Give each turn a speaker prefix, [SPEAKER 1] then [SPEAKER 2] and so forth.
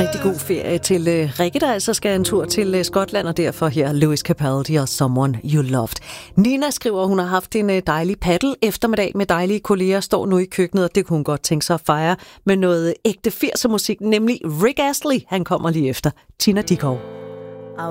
[SPEAKER 1] Rigtig god ferie til Rikke, der altså skal en tur til Skotland, og derfor her Lewis Capaldi og Someone You Loved. Nina skriver, at hun har haft en dejlig paddle eftermiddag med dejlige kolleger, står nu i køkkenet, og det kunne hun godt tænke sig at fejre med noget ægte 80'er musik, nemlig Rick Astley. Han kommer lige efter Tina Dickow.